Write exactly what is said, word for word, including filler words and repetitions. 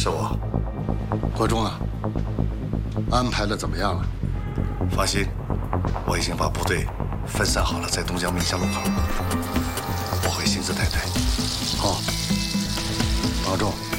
是我。 国忠啊，安排的怎么样了？ 放心，我已经把部队分散好了，在东江民巷路口，我会亲自带队。 好，保重。